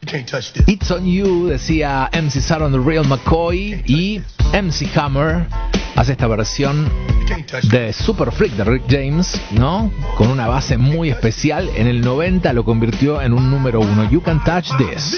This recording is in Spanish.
It's on You, decía MC Saron de Real McCoy, y MC Hammer hace esta versión de Super Freak de Rick James, ¿no? Con una base muy especial. En el 90 lo convirtió en un número 1. You Can Touch This.